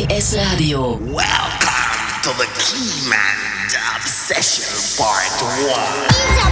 PS Radio. Welcome to the Keyman Dub Session Part 1.